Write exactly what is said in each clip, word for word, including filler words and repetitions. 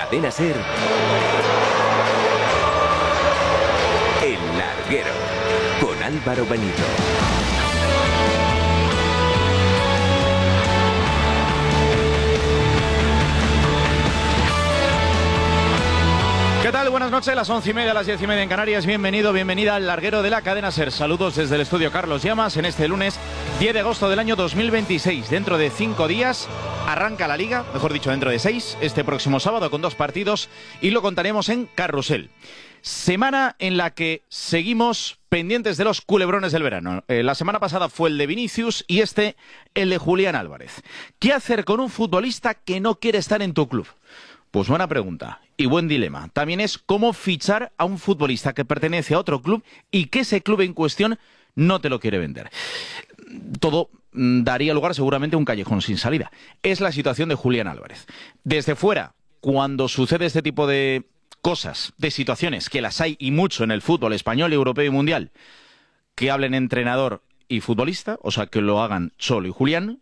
Cadena Ser, El Larguero, con Álvaro Benito. ¿Qué tal? Buenas noches, las once y media, las diez y media en Canarias. Bienvenido, bienvenida al Larguero de la Cadena Ser. Saludos desde el estudio Carlos Llamas en este lunes diez de agosto del año dos mil veintiséis. Dentro de cinco días arranca la Liga, mejor dicho, dentro de seis, este próximo sábado con dos partidos y lo contaremos en Carrusel. Semana en la que seguimos pendientes de los culebrones del verano. Eh, la semana pasada fue el de Vinicius y este el de Julián Álvarez. ¿Qué hacer con un futbolista que no quiere estar en tu club? Pues buena pregunta y buen dilema. También es cómo fichar a un futbolista que pertenece a otro club y que ese club en cuestión no te lo quiere vender. Todo daría lugar seguramente a un callejón sin salida. Es la situación de Julián Álvarez. Desde fuera, cuando sucede este tipo de cosas, de situaciones, que las hay y mucho en el fútbol español, europeo y mundial, que hablen entrenador y futbolista, o sea, que lo hagan Cholo y Julián.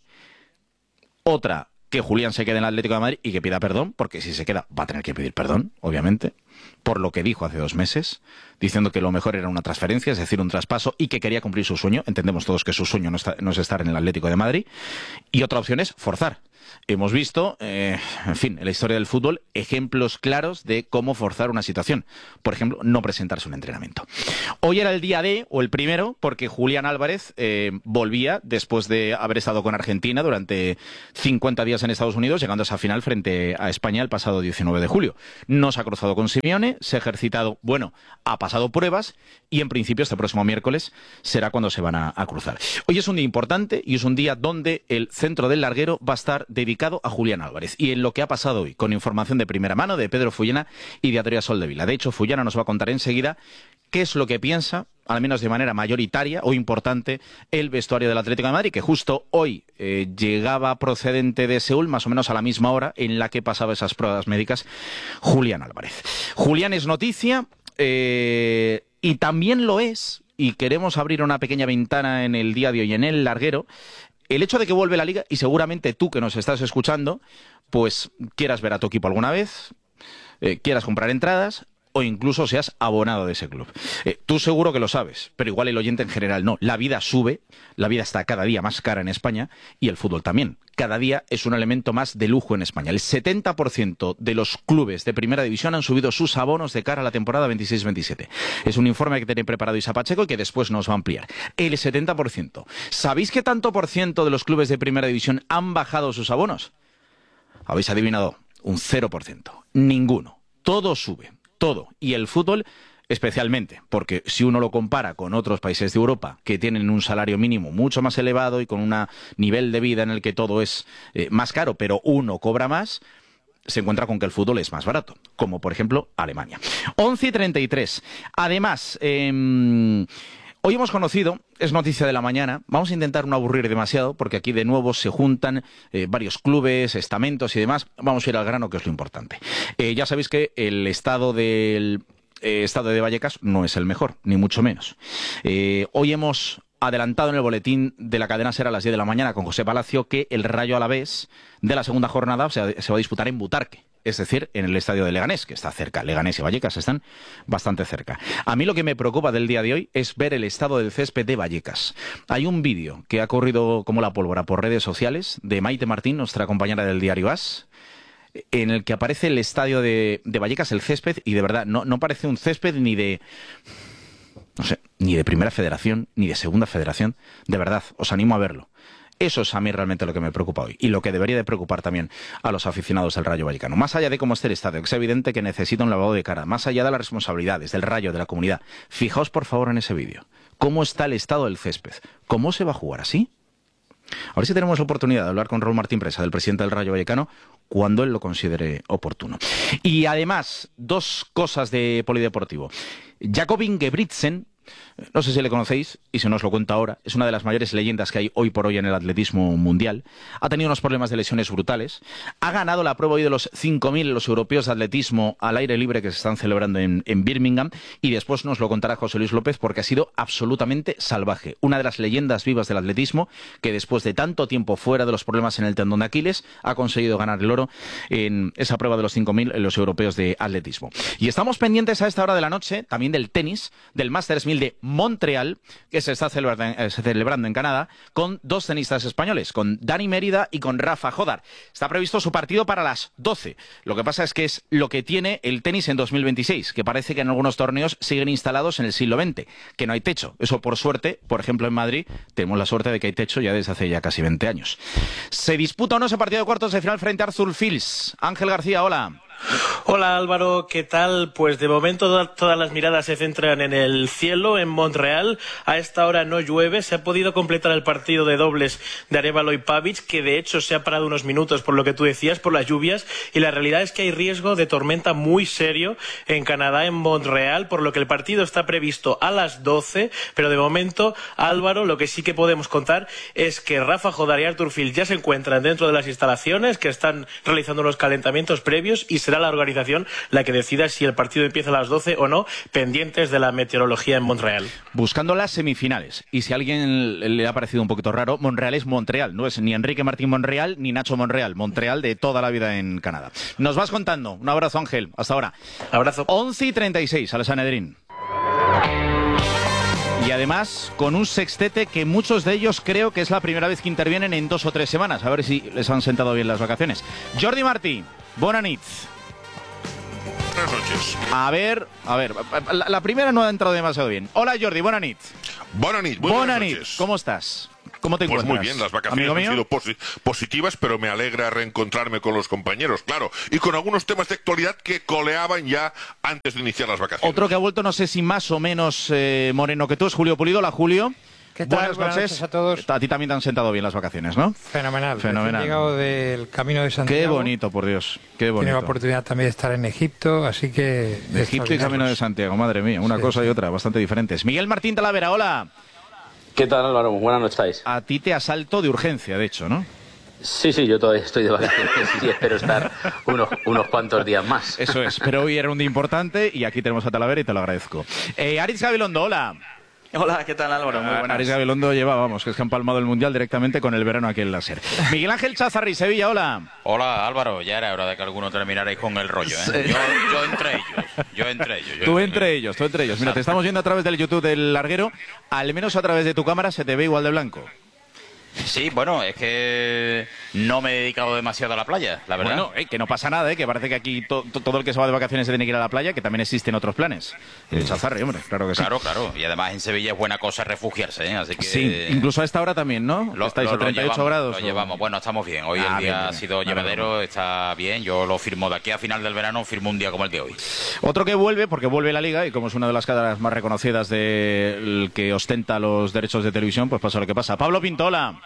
Otra, que Julián se quede en el Atlético de Madrid y que pida perdón, porque si se queda va a tener que pedir perdón, obviamente, por lo que dijo hace dos meses, diciendo que lo mejor era una transferencia, es decir, un traspaso, y que quería cumplir su sueño. Entendemos todos que su sueño no, está, no es estar en el Atlético de Madrid. Y otra opción es forzar. Hemos visto, eh, en fin, en la historia del fútbol, ejemplos claros de cómo forzar una situación. Por ejemplo, no presentarse un entrenamiento. Hoy era el día D, o el primero, porque Julián Álvarez eh, volvía después de haber estado con Argentina durante cincuenta días en Estados Unidos, llegando a esa final frente a España el pasado diecinueve de julio. No se ha cruzado con Simeone, se ha ejercitado, bueno, ha pasado pruebas y en principio este próximo miércoles será cuando se van a, a cruzar. Hoy es un día importante y es un día donde el centro del larguero va a estar dedicado a Julián Álvarez y en lo que ha pasado hoy, con información de primera mano de Pedro Fullana y de Adrià Soldevila. De hecho, Fullana nos va a contar enseguida qué es lo que piensa, al menos de manera mayoritaria o importante, el vestuario del Atlético de Madrid, que justo hoy eh, llegaba procedente de Seúl, más o menos a la misma hora en la que pasaba esas pruebas médicas, Julián Álvarez. Julián es noticia eh, y también lo es, y queremos abrir una pequeña ventana en el día de hoy en el larguero, el hecho de que vuelve la Liga, y seguramente tú que nos estás escuchando, pues quieras ver a tu equipo alguna vez, eh, quieras comprar entradas, o incluso seas abonado de ese club. Eh, tú seguro que lo sabes, pero igual el oyente en general no. La vida sube, la vida está cada día más cara en España, y el fútbol también. Cada día es un elemento más de lujo en España. El setenta por ciento de los clubes de primera división han subido sus abonos de cara a la temporada veintiséis veintisiete. Es un informe que tiene preparado Isa Pacheco y que después nos va a ampliar. El setenta por ciento. ¿Sabéis qué tanto por ciento de los clubes de primera división han bajado sus abonos? Habéis adivinado, un cero por ciento. Ninguno. Todo sube. Todo. Y el fútbol especialmente, porque si uno lo compara con otros países de Europa que tienen un salario mínimo mucho más elevado y con un nivel de vida en el que todo es eh, más caro, pero uno cobra más, se encuentra con que el fútbol es más barato, como por ejemplo Alemania. once y treinta y tres. Además, eh, hoy hemos conocido, es noticia de la mañana, vamos a intentar no aburrir demasiado, porque aquí de nuevo se juntan eh, varios clubes, estamentos y demás. Vamos a ir al grano, que es lo importante. Eh, ya sabéis que el estado del eh, estado de Vallecas no es el mejor, ni mucho menos. Eh, hoy hemos adelantado en el boletín de la cadena Ser a las diez de la mañana con José Palacio que el Rayo Alavés de la segunda jornada, o sea, se va a disputar en Butarque. Es decir, en el estadio de Leganés, que está cerca. Leganés y Vallecas están bastante cerca. A mí lo que me preocupa del día de hoy es ver el estado del césped de Vallecas. Hay un vídeo que ha corrido como la pólvora por redes sociales de Maite Martín, nuestra compañera del diario As, en el que aparece el estadio de, de Vallecas, el césped, y de verdad, no, no parece un césped ni de... no sé, ni de Primera Federación, ni de Segunda Federación. De verdad, os animo a verlo. Eso es a mí realmente lo que me preocupa hoy y lo que debería de preocupar también a los aficionados del Rayo Vallecano. Más allá de cómo esté el estadio, que es evidente que necesita un lavado de cara, más allá de las responsabilidades del Rayo, de la comunidad, fijaos por favor en ese vídeo. ¿Cómo está el estado del césped? ¿Cómo se va a jugar así? A ver si tenemos la oportunidad de hablar con Raúl Martín Presa, del presidente del Rayo Vallecano, cuando él lo considere oportuno. Y además, dos cosas de polideportivo. Jakob Ingebrigtsen no sé si le conocéis, y si no os lo cuento ahora, es una de las mayores leyendas que hay hoy por hoy en el atletismo mundial. Ha tenido unos problemas de lesiones brutales. Ha ganado la prueba hoy de los cinco mil los europeos de atletismo al aire libre que se están celebrando en, en Birmingham, y después nos lo contará José Luis López, porque ha sido absolutamente salvaje. Una de las leyendas vivas del atletismo que después de tanto tiempo fuera de los problemas en el tendón de Aquiles ha conseguido ganar el oro en esa prueba de los cinco mil en los europeos de atletismo. Y estamos pendientes a esta hora de la noche también del tenis, del Masters mil de Montreal, que se está celebrando, eh, celebrando en Canadá, con dos tenistas españoles, con Dani Mérida y con Rafa Jodar. Está previsto su partido para las doce. Lo que pasa es que es lo que tiene el tenis en dos mil veintiséis, que parece que en algunos torneos siguen instalados en el siglo veinte, que no hay techo. Eso, por suerte, por ejemplo en Madrid, tenemos la suerte de que hay techo ya desde hace ya casi veinte años. Se disputa o no ese partido de cuartos de final frente a Arthur Fils. Ángel García, hola. Hola Álvaro, ¿qué tal? Pues de momento todas las miradas se centran en el cielo, en Montreal. A esta hora no llueve, se ha podido completar el partido de dobles de Arévalo y Pavic, que de hecho se ha parado unos minutos por lo que tú decías, por las lluvias, y la realidad es que hay riesgo de tormenta muy serio en Canadá, en Montreal, por lo que el partido está previsto a las doce, pero de momento, Álvaro, lo que sí que podemos contar es que Rafa Jodar y Arthur Fils ya se encuentran dentro de las instalaciones, que están realizando los calentamientos previos, y será la organización la que decida si el partido empieza a las doce o no, pendientes de la meteorología en Montreal. Buscando las semifinales, y si a alguien le ha parecido un poquito raro, Montreal es Montreal, no es ni Enrique Martín Monreal ni Nacho Monreal, Montreal de toda la vida en Canadá. Nos vas contando. Un abrazo, Ángel. Hasta ahora. Abrazo. once y treinta y seis al Sanedrín. Y además, con un sextete que muchos de ellos creo que es la primera vez que intervienen en dos o tres semanas. A ver si les han sentado bien las vacaciones. Jordi Martí, bona nit. Buenas noches. A ver, a ver, la, la primera no ha entrado demasiado bien. Hola Jordi, bona nit. Bona nit, muy Bona buenas nit, noches. ¿cómo estás? ¿Cómo te Pues encuentras? muy bien, las vacaciones ¿Amigo han mío? sido posi positivas, pero me alegra reencontrarme con los compañeros, claro, y con algunos temas de actualidad que coleaban ya antes de iniciar las vacaciones. Otro que ha vuelto, no sé si más o menos eh, moreno que tú, es Julio Pulido. Hola, Julio. ¿Qué tal? Buenas, Buenas noches. noches a todos. A ti también te han sentado bien las vacaciones, ¿no? Fenomenal. Fenomenal. He llegado del Camino de Santiago. Qué bonito, por Dios. Qué bonito. Tiene la oportunidad también de estar en Egipto, así que... De Egipto y Camino de Santiago, madre mía. Una Sí, cosa sí. y otra, bastante diferentes. Miguel Martín Talavera, hola. ¿Qué tal, Álvaro? Buenas noches. ¿Estáis? A ti te asalto de urgencia, de hecho, ¿no? Sí, sí, yo todavía estoy de vacaciones y espero estar unos, unos cuantos días más. Eso es, pero hoy era un día importante y aquí tenemos a Talavera y te lo agradezco. Eh, Aritz Gabilondo, hola. Hola, ¿qué tal Álvaro? Muy buenas. Aritz Gabilondo lleva, vamos, que es que han palmado el Mundial directamente con el verano aquí en la SER. Miguel Ángel Chazarri, Sevilla, hola. Hola Álvaro, ya era hora de que alguno terminarais con el rollo, ¿eh? Sí. Yo, yo entre ellos, yo entre ellos. Yo Tú entre ellos, tú entre ellos. Mira, te estamos viendo a través del YouTube del Larguero, al menos a través de tu cámara se te ve igual de blanco. Sí, bueno, es que no me he dedicado demasiado a la playa, la verdad. Bueno, eh, que no pasa nada, eh, que parece que aquí to to todo el que se va de vacaciones se tiene que ir a la playa, que también existen otros planes. Eh, Chazarri, hombre, claro que sí. Claro, claro. Y además en Sevilla es buena cosa refugiarse, ¿eh? Así que... Sí, incluso a esta hora también, ¿no? Lo, Estáis lo, a treinta y ocho lo llevamos, grados. Lo ¿o? llevamos. Bueno, estamos bien. Hoy Ah, el día bien, bien. ha sido Vale, llevadero, vale. está bien. Yo lo firmo de aquí a final del verano, firmo un día como el de hoy. Otro que vuelve, porque vuelve la Liga, y como es una de las caras más reconocidas del que ostenta los derechos de televisión, pues pasa lo que pasa. Pablo Pintola.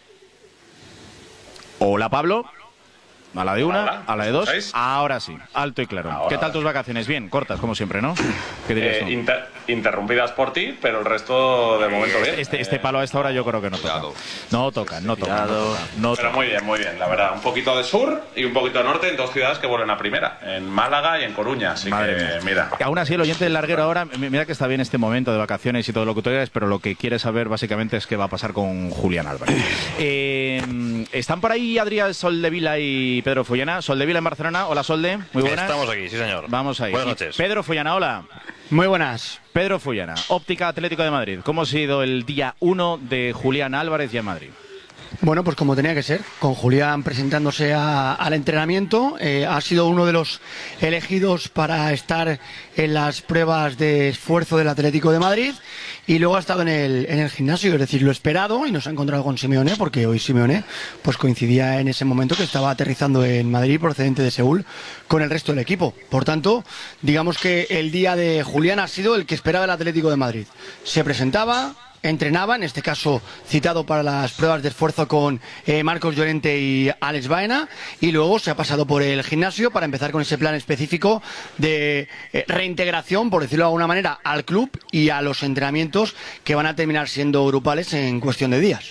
Hola, Pablo. A la de una, Hola, a la de ¿me dos. escucháis? Ahora sí, alto y claro. Ahora ¿Qué tal sí. tus vacaciones? Bien, cortas, como siempre, ¿no? ¿Qué dirías Eh, tú? inter- interrumpidas por ti, pero el resto de momento bien. Este, este palo a esta hora yo creo que no toca. Cuidado. No toca, no toca. No toca, no Pero toca. muy bien, muy bien, la verdad. Un poquito de sur y un poquito de norte en dos ciudades que vuelven a primera, en Málaga y en Coruña. Así Madre que, mía. mira. Aún así, el oyente del Larguero ahora, mi- mira que está bien este momento de vacaciones y todo lo que tú digas, pero lo que quiere saber básicamente es qué va a pasar con Julián Álvarez. Eh, ¿Están por ahí Adrián Soldevila y Pedro Fullana? Soldevila en Barcelona. Hola, Solde. Muy buenas. Estamos aquí, sí señor. Vamos ahí. Buenas Y noches. Pedro Fullana, hola. Muy buenas. Pedro Fullana, Óptica Atlético de Madrid. ¿Cómo ha sido el día uno de Julián Álvarez ya en Madrid? Bueno, pues como tenía que ser, con Julián presentándose a- al entrenamiento, eh, ha sido uno de los elegidos para estar en las pruebas de esfuerzo del Atlético de Madrid y luego ha estado en el, en el gimnasio, es decir, lo esperado, y nos ha encontrado con Simeone, porque hoy Simeone pues coincidía en ese momento que estaba aterrizando en Madrid procedente de Seúl con el resto del equipo. Por tanto, digamos que el día de Julián ha sido el que esperaba el Atlético de Madrid. Se presentaba, entrenaba, en este caso citado para las pruebas de esfuerzo con eh, Marcos Llorente y Alex Baena, y luego se ha pasado por el gimnasio para empezar con ese plan específico de eh, reintegración, por decirlo de alguna manera, al club y a los entrenamientos que van a terminar siendo grupales en cuestión de días.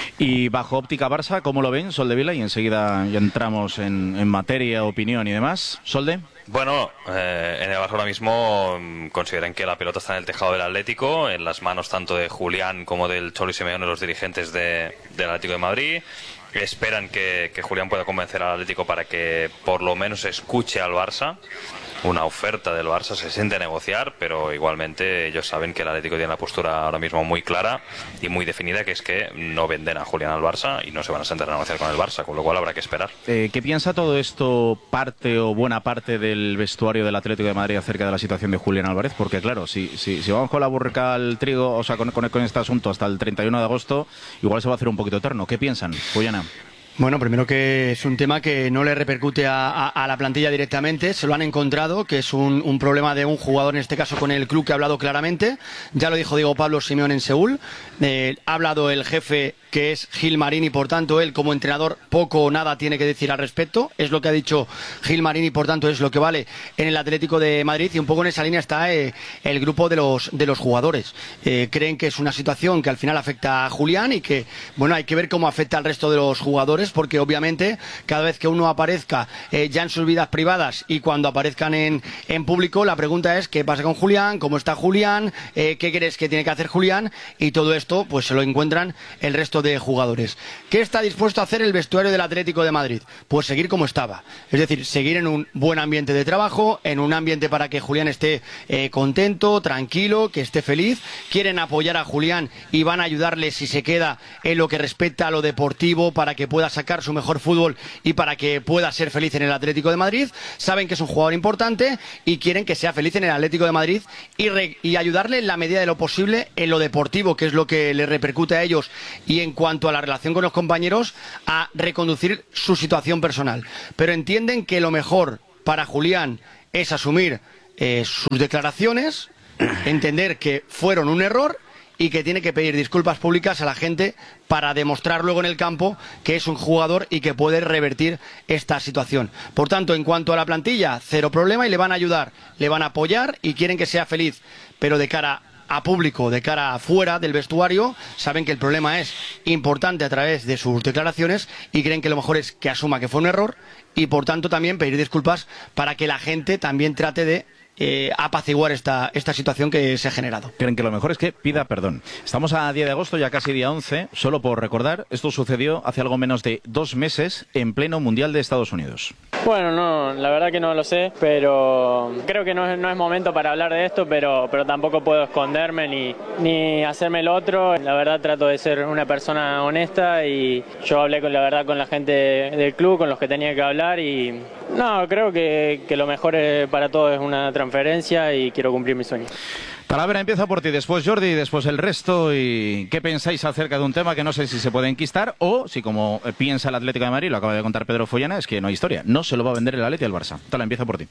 Y bajo óptica Barça, ¿cómo lo ven, Soldevila? Y enseguida ya entramos en, en materia, opinión y demás. Solde. Bueno, eh, en el Barça ahora mismo mm, consideran que la pelota está en el tejado del Atlético, en las manos tanto de Julián como del Cholo Simeone, los dirigentes de, del Atlético de Madrid. Esperan que, que Julián pueda convencer al Atlético para que por lo menos escuche al Barça. Una oferta del Barça, se siente a negociar, pero igualmente ellos saben que el Atlético tiene la postura ahora mismo muy clara y muy definida, que es que no venden a Julián al Barça y no se van a sentar a negociar con el Barça, con lo cual habrá que esperar. Eh, ¿Qué piensa todo esto parte o buena parte del vestuario del Atlético de Madrid acerca de la situación de Julián Álvarez? Porque claro, si, si, si vamos con la burrica al trigo, o sea, con, con, con este asunto hasta el treinta y uno de agosto, igual se va a hacer un poquito eterno. ¿Qué piensan, Juliana? Bueno, primero que es un tema que no le repercute a, a, a la plantilla directamente, se lo han encontrado, que es un, un problema de un jugador, en este caso con el club, que ha hablado claramente. Ya lo dijo Diego Pablo Simeone en Seúl, eh, ha hablado el jefe, que es Gil Marín, y por tanto él como entrenador poco o nada tiene que decir al respecto. Es lo que ha dicho Gil Marín y por tanto es lo que vale en el Atlético de Madrid, y un poco en esa línea está eh, el grupo de los, de los jugadores. Eh, creen que es una situación que al final afecta a Julián y que, bueno, hay que ver cómo afecta al resto de los jugadores, porque obviamente cada vez que uno aparezca eh, ya en sus vidas privadas y cuando aparezcan en, en público, la pregunta es qué pasa con Julián, cómo está Julián, eh, qué crees que tiene que hacer Julián, y todo esto pues se lo encuentran el resto de jugadores. ¿Qué está dispuesto a hacer el vestuario del Atlético de Madrid? Pues seguir como estaba, es decir, seguir en un buen ambiente de trabajo, en un ambiente para que Julián esté eh, contento, tranquilo, que esté feliz. Quieren apoyar a Julián y van a ayudarle si se queda en lo que respecta a lo deportivo para que pueda sacar su mejor fútbol y para que pueda ser feliz en el Atlético de Madrid. Saben que es un jugador importante y quieren que sea feliz en el Atlético de Madrid y, re y ayudarle en la medida de lo posible en lo deportivo, que es lo que le repercute a ellos, y en cuanto a la relación con los compañeros, a reconducir su situación personal. Pero entienden que lo mejor para Julián es asumir eh, sus declaraciones, entender que fueron un error y que tiene que pedir disculpas públicas a la gente para demostrar luego en el campo que es un jugador y que puede revertir esta situación. Por tanto, en cuanto a la plantilla, cero problema, y le van a ayudar, le van a apoyar y quieren que sea feliz, pero de cara a público, de cara afuera del vestuario, saben que el problema es importante a través de sus declaraciones y creen que lo mejor es que asuma que fue un error y por tanto también pedir disculpas para que la gente también trate de Eh, apaciguar esta, esta situación que se ha generado. Creen que lo mejor es que pida perdón. Estamos a diez de agosto, ya casi día once. Solo por recordar, esto sucedió hace algo menos de dos meses en pleno Mundial de Estados Unidos. Bueno, no, la verdad que no lo sé, pero creo que no es, no es momento para hablar de esto, pero, pero tampoco puedo esconderme ni, ni hacerme el otro. La verdad trato de ser una persona honesta y yo hablé con la verdad con la gente del club, con los que tenía que hablar, y no, creo que, que lo mejor para todos es una transferencia y quiero cumplir mi sueño. Talavera, empieza por ti, después Jordi y después el resto. ¿Y qué pensáis acerca de un tema que no sé si se puede enquistar o si, como piensa el Atlético de Madrid, lo acaba de contar Pedro Follana, es que no hay historia? No se lo va a vender el Atleti al Barça. Tala, empieza por ti.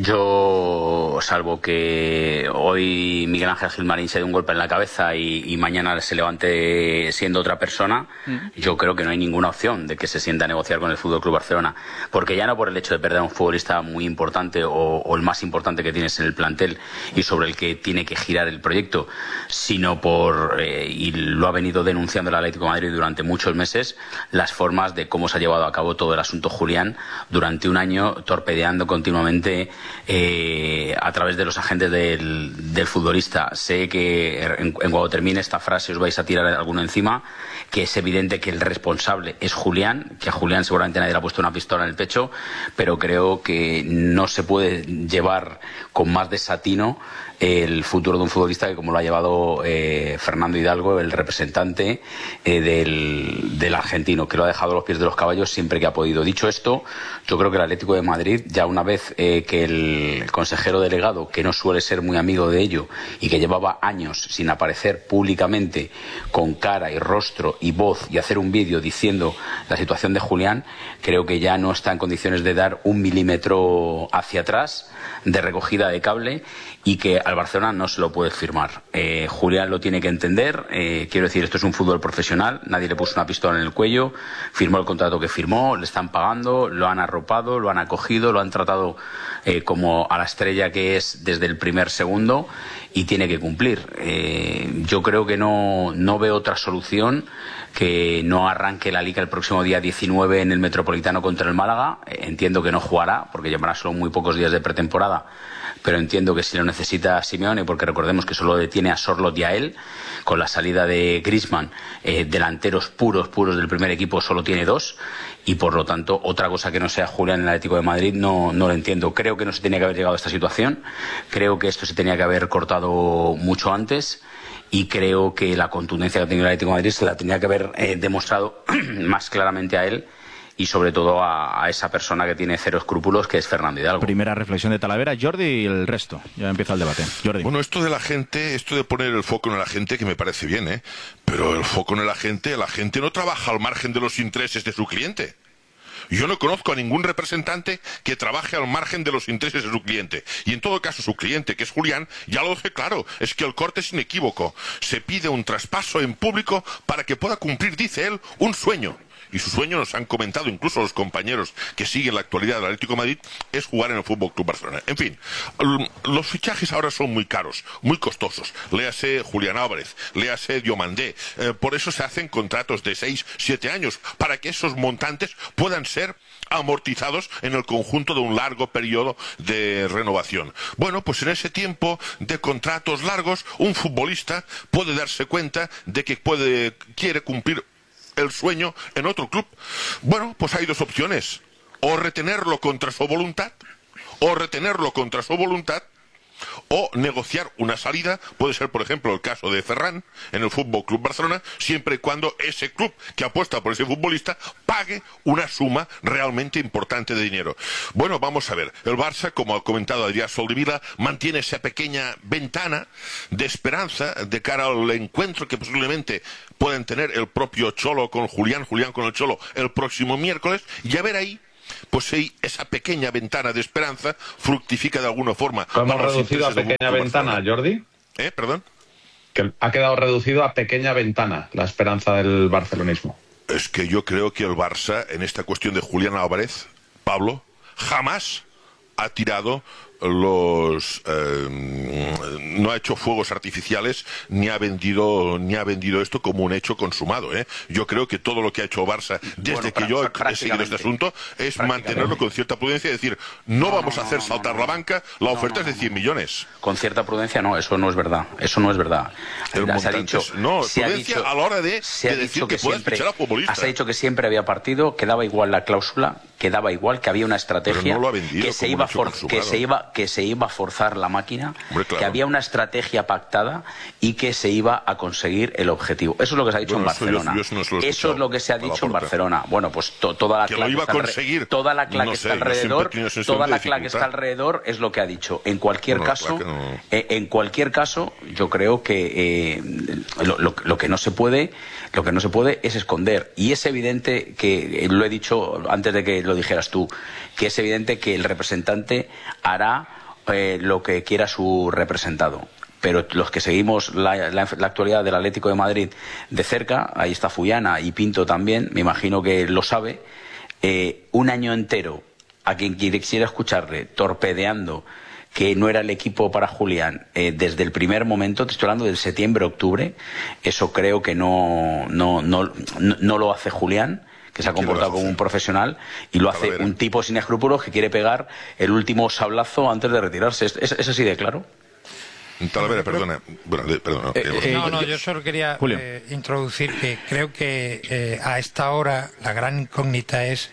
Yo, salvo que hoy Miguel Ángel Gilmarín se dé un golpe en la cabeza y, y mañana se levante siendo otra persona, mm. yo creo que no hay ninguna opción de que se sienta a negociar con el F C Barcelona, porque ya no por el hecho de perder a un futbolista muy importante o, o el más importante que tienes en el plantel y sobre el que tiene que girar el proyecto, sino por, eh, y lo ha venido denunciando el Atlético de Madrid durante muchos meses, las formas de cómo se ha llevado a cabo todo el asunto Julián durante un año, torpedeando continuamente Eh, a través de los agentes del, del futbolista. Sé que en, en cuando termine esta frase os vais a tirar alguno encima, que es evidente que el responsable es Julián, que a Julián seguramente nadie le ha puesto una pistola en el pecho, pero creo que no se puede llevar con más desatino el futuro de un futbolista que como lo ha llevado eh, Fernando Hidalgo, el representante eh, del, del argentino, que lo ha dejado a los pies de los caballos siempre que ha podido. Dicho esto, yo creo que el Atlético de Madrid, ya una vez eh, que que el consejero delegado, que no suele ser muy amigo de ello y que llevaba años sin aparecer públicamente con cara y rostro y voz y hacer un vídeo diciendo la situación de Julián, creo que ya no está en condiciones de dar un milímetro hacia atrás de recogida de cable y que al Barcelona no se lo puede firmar. Eh, Julián lo tiene que entender, eh, quiero decir, esto es un fútbol profesional, nadie le puso una pistola en el cuello, firmó el contrato que firmó, le están pagando, lo han arropado, lo han acogido, lo han tratado eh, como a la estrella que es desde el primer segundo y tiene que cumplir. Eh, yo creo que no, no veo otra solución que no arranque la Liga el próximo día diecinueve en el Metropolitano contra el Málaga. Eh, entiendo que no jugará porque llevará solo muy pocos días de pretemporada, pero entiendo que si lo necesita Simeone, porque recordemos que solo detiene a Sorloth y a él, con la salida de Griezmann, eh, delanteros puros, puros del primer equipo solo tiene dos, y por lo tanto otra cosa que no sea Julián en el Atlético de Madrid no, no lo entiendo. Creo que no se tenía que haber llegado a esta situación, creo que esto se tenía que haber cortado mucho antes, y creo que la contundencia que ha tenido el Atlético de Madrid se la tenía que haber eh, demostrado más claramente a él y sobre todo a, a esa persona que tiene cero escrúpulos, que es Fernando Hidalgo. Primera reflexión de Talavera, Jordi, y el resto. Ya empieza el debate. Jordi. Bueno, esto de la gente, esto de poner el foco en la gente, que me parece bien, ¿eh? Pero el foco en la gente, la gente no trabaja al margen de los intereses de su cliente. Yo no conozco a ningún representante que trabaje al margen de los intereses de su cliente. Y en todo caso, su cliente, que es Julián, ya lo dejé claro. Es que el corte es inequívoco. Se pide un traspaso en público para que pueda cumplir, dice él, un sueño. Y su sueño, nos han comentado incluso los compañeros que siguen la actualidad del Atlético de Madrid, es jugar en el Fútbol Club Barcelona. En fin, los fichajes ahora son muy caros, muy costosos. Léase Julián Álvarez, léase Diomandé. Eh, por eso se hacen contratos de seis, siete años, para que esos montantes puedan ser amortizados en el conjunto de un largo periodo de renovación. Bueno, pues en ese tiempo de contratos largos, un futbolista puede darse cuenta de que puede, quiere cumplir el sueño en otro club. Bueno, pues hay dos opciones: o retenerlo contra su voluntad, o retenerlo contra su voluntad, o negociar una salida. Puede ser, por ejemplo, el caso de Ferran en el Fútbol Club Barcelona, siempre y cuando ese club que apuesta por ese futbolista pague una suma realmente importante de dinero. Bueno, vamos a ver. El Barça, como ha comentado Adrià Soldevila, mantiene esa pequeña ventana de esperanza de cara al encuentro que posiblemente pueden tener el propio Cholo con Julián, Julián con el Cholo el próximo miércoles, y a ver ahí pues si esa pequeña ventana de esperanza fructifica de alguna forma. ¿Hemos reducido a pequeña ventana, Jordi? ¿Eh? ¿Perdón? Que ha quedado reducido a pequeña ventana la esperanza del barcelonismo. Es que yo creo que el Barça, en esta cuestión de Julián Álvarez, Pablo, jamás ha tirado los eh, no ha hecho fuegos artificiales ni ha vendido ni ha vendido esto como un hecho consumado, ¿eh? Yo creo que todo lo que ha hecho Barça desde bueno, que yo he seguido este asunto es mantenerlo con cierta prudencia y decir no, no vamos no, a hacer no, saltar no, no, la banca, la no, oferta no, no, es de cien millones. Con cierta prudencia no, eso no es verdad, eso no es verdad. El se ha dicho, no, se prudencia ha dicho, a la hora de, de decir que, que puedes fichar a futbolistas. Se ha dicho que siempre había partido, que daba igual la cláusula, que daba igual, que había una estrategia, no que, se iba for, que se iba que se iba a forzar la máquina, Hombre, claro. que había una estrategia pactada y que se iba a conseguir el objetivo. Eso es lo que se ha dicho bueno, en Barcelona. Yo, yo no eso es lo que se ha dicho en Barcelona. Bueno, pues to, toda la claque que, conseguir, toda la claque no que sé, está alrededor, no toda la claque que está alrededor es lo que ha dicho. En cualquier bueno, caso, no... eh, en cualquier caso, yo creo que eh, lo, lo, lo que no se puede, lo que no se puede es esconder. Y es evidente que eh, lo he dicho antes de que lo dijeras tú, que es evidente que el representante hará Eh, lo que quiera su representado. Pero los que seguimos la, la, la actualidad del Atlético de Madrid de cerca, ahí está Fullana y Pinto también, me imagino que lo sabe, eh, un año entero a quien quisiera escucharle torpedeando que no era el equipo para Julián eh, desde el primer momento, te estoy hablando del septiembre-octubre, eso creo que no, no, no, no, no lo hace Julián, que se ha comportado como un profesional, y lo hace un tipo sin escrúpulos que quiere pegar el último sablazo antes de retirarse. ¿Es, es, es así de claro? Talavera, perdona. Bueno, de, perdona eh, eh, no, no, yo solo quería eh, introducir que creo que eh, a esta hora la gran incógnita es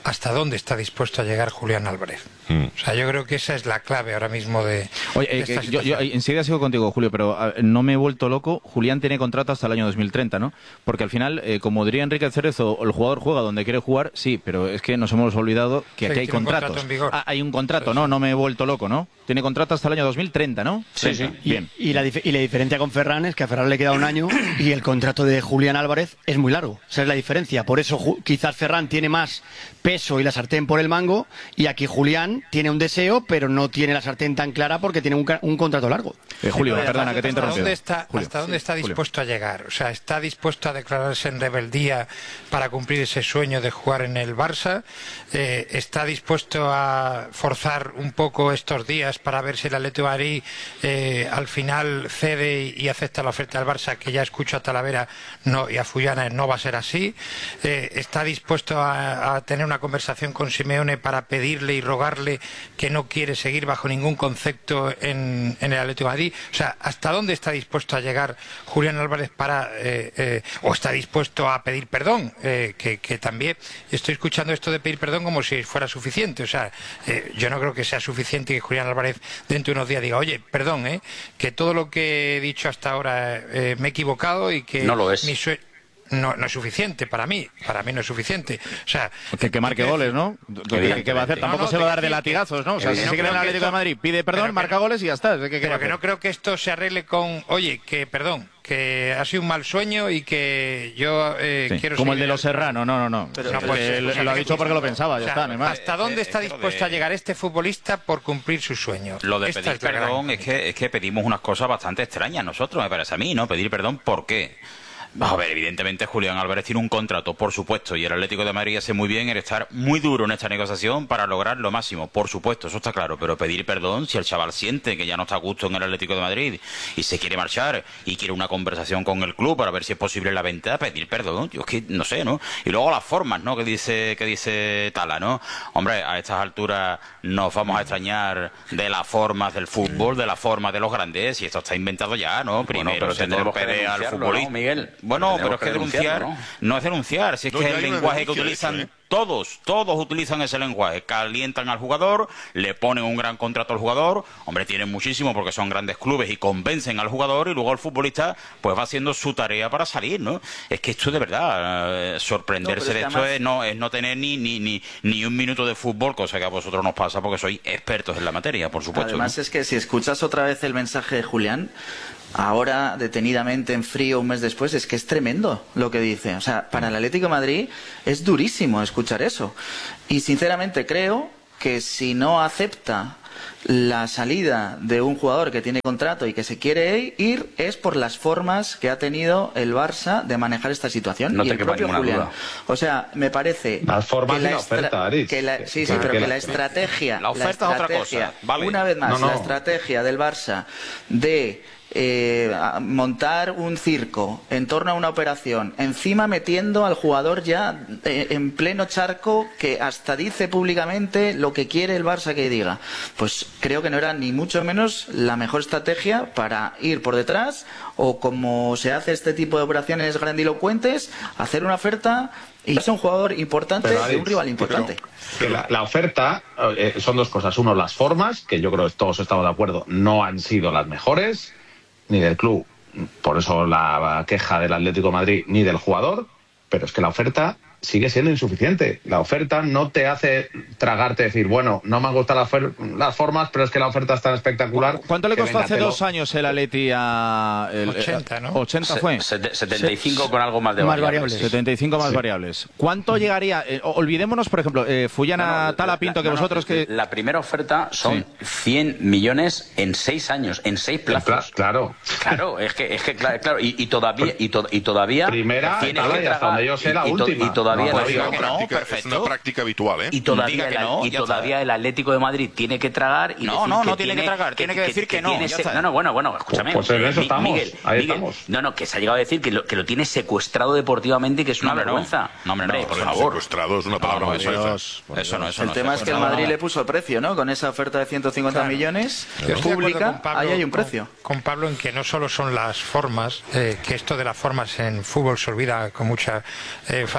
hasta dónde está dispuesto a llegar Julián Álvarez. Mm. O sea, yo creo que esa es la clave ahora mismo de, Oye, de eh, esta que yo, situación. yo enseguida sigo contigo, Julio, pero a, no me he vuelto loco. Julián tiene contrato hasta el año dos mil treinta, ¿no? Porque al final, eh, como diría Enrique Cerezo, el jugador juega donde quiere jugar, sí, pero es que nos hemos olvidado que Sí, aquí hay tiene un contratos. contrato en vigor. Ah, hay un contrato, ¿no? No me he vuelto loco, ¿no? Tiene contrato hasta el año dos mil treinta, ¿no? Sí, treinta. sí. Bien. Y, y, la, dif- y la diferencia con Ferran es que a Ferran le queda un año y el contrato de Julián Álvarez es muy largo. Esa es la diferencia. Por eso Ju- quizás Ferran tiene más peso y la sartén por el mango, y aquí Julián tiene un deseo, pero no tiene la sartén tan clara porque tiene un, ca- un contrato largo. Eh, Julio, perdona que te he ¿Hasta interrumpido. dónde está, Julio, hasta dónde sí, está Julio. dispuesto a llegar? O sea, ¿está dispuesto a declararse en rebeldía para cumplir ese sueño de jugar en el Barça? Eh, ¿Está dispuesto a forzar un poco estos días para ver si el Atlético de Madrid eh, al final cede y, y acepta la oferta del Barça, que ya escucho a Talavera no, y a Fullana no va a ser así? Eh, ¿Está dispuesto a, a tener una conversación con Simeone para pedirle y rogarle que no quiere seguir bajo ningún concepto en, en el Atlético de Madrid? O sea, ¿hasta dónde está dispuesto a llegar Julián Álvarez para eh, eh, o está dispuesto a pedir perdón? Eh, que, que también estoy escuchando esto de pedir perdón como si fuera suficiente. O sea, eh, yo no creo que sea suficiente que Julián Álvarez dentro de unos días diga, oye, perdón, eh, que todo lo que he dicho hasta ahora eh, me he equivocado y que No lo es. mi sue- No, no es suficiente para mí, para mí no es suficiente. O sea, Que, que marque goles, ¿no? ¿Qué, qué va a hacer? Tampoco No, no, se va a dar te de quiero decir latigazos, ¿no? O sea, si que- se queda en el creo que Atlético de esto- Madrid, pide perdón, pero que marca no- goles y ya está. ¿Qué- qué va Pero a que hacer? no creo que esto se arregle con, oye, que perdón, que ha sido un mal sueño y que yo eh, Sí, quiero como el seguir- de los Serrano, no, no, no. Pero- No, no, pues, pues, él- o sea, lo ha que- dicho porque lo pensaba, ya o sea, está, no hay más. ¿hasta dónde está dispuesto a llegar este futbolista por cumplir su sueño? Lo de Esta pedir es la gran- perdón es que, es que pedimos unas cosas bastante extrañas nosotros, me parece a mí, ¿no? Pedir perdón, ¿por qué? Vamos a ver, evidentemente Julián Álvarez tiene un contrato, por supuesto, y el Atlético de Madrid hace muy bien en estar muy duro en esta negociación para lograr lo máximo, por supuesto, eso está claro, pero pedir perdón si el chaval siente que ya no está a gusto en el Atlético de Madrid y se quiere marchar y quiere una conversación con el club para ver si es posible la venta, pedir perdón, yo es que no sé, ¿no? Y luego las formas, ¿no? Que dice, que dice Tala, ¿no? Hombre, a estas alturas nos vamos a extrañar de las formas del fútbol, de las formas de los grandes, y esto está inventado ya, ¿no? Primero pero se tendremos que torpedea al denunciarlo, futbolista. ¿no, Miguel? Bueno, Tendremos pero es que que denunciar denunciarlo, no es denunciar, si es No, que ya es hay el una lenguaje que denuncia de utilizan eso, ¿eh? todos, todos utilizan ese lenguaje, calientan al jugador, le ponen un gran contrato al jugador, hombre, tienen muchísimo porque son grandes clubes y convencen al jugador y luego el futbolista pues va haciendo su tarea para salir, ¿no? Es que esto de verdad, eh, sorprenderse No, pero de es que esto además- es no, es no tener ni, ni, ni, ni un minuto de fútbol, cosa que a vosotros nos pasa porque sois expertos en la materia, por supuesto. Además ¿no? es que si escuchas otra vez el mensaje de Julián, ahora detenidamente en frío un mes después, es que es tremendo lo que dice. O sea, para el Atlético de Madrid es durísimo escuchar eso. Y sinceramente creo que si no acepta la salida de un jugador que tiene contrato y que se quiere ir es por las formas que ha tenido el Barça de manejar esta situación. No y te el quepa propio ninguna Julián. duda. O sea, me parece Las formas que y la estra- oferta, Aritz. que la- sí, sí, Claro pero que que la- la estrategia, La oferta es otra estrategia, cosa, vale. una vez más, No, no. la estrategia del Barça de eh, a- montar un circo en torno a una operación, encima metiendo al jugador ya eh, en pleno charco que hasta dice públicamente lo que quiere el Barça que diga, pues creo que no era ni mucho menos la mejor estrategia para ir por detrás o como se hace este tipo de operaciones grandilocuentes, hacer una oferta y es un jugador importante Pero, de Alex, un rival importante. Que la, la oferta eh, son dos cosas. Uno, las formas, que yo creo que todos estamos de acuerdo, no han sido las mejores, ni del club. Por eso la queja del Atlético de Madrid, ni del jugador. Pero es que la oferta sigue siendo insuficiente. La oferta no te hace tragarte, decir, bueno, no me han gustado las, fer- las formas, pero es que la oferta es tan espectacular. ¿Cuánto le que costó venga, hace te lo- dos años el Atleti a... el- ochenta, ¿no? ochenta fue. Se- sete- setenta y cinco con algo más de Más variables. variables. setenta y cinco más Sí. variables. ¿Cuánto llegaría? eh, olvidémonos, por ejemplo, eh, Fullana No, no, Tala la- Pinto, que no, no, vosotros que... La primera oferta son Sí. cien millones en seis años, en seis En pla- plazos. Claro. Claro, es que, es que claro, claro, y, y todavía, y, to- y todavía Primera, tiene Tala, que y hasta tragar- donde yo sé, la y, y to- última. y todavía No, la- pues diga no, que Una no, práctica- perfecto. es una práctica habitual, ¿eh? y todavía, Diga que el- no, y ya todavía está. el Atlético de Madrid tiene que tragar y No, decir no, que no tiene que tragar, tiene que decir que no, tiene ya se- está. no, no, bueno, bueno, escúchame. Pues en eso Mi- estamos, Miguel, ahí Miguel, estamos. No, no, que se ha llegado a decir que lo, que lo tiene secuestrado deportivamente y que es una No, hombre, no. vergüenza. No, hombre, no, por porque favor. Secuestrado es una palabra No, muy eso fuerte. Dios, por Eso no, eso El no. tema es que el Secuestrado. Madrid le puso el precio, ¿no? Con esa oferta de ciento cincuenta Claro. millones Yo estoy de acuerdo pública, con Pablo, ahí hay un con- precio. Con, Pablo en que no solo son las formas, eh, que esto de las formas en fútbol se olvida con mucha eh, facilidad,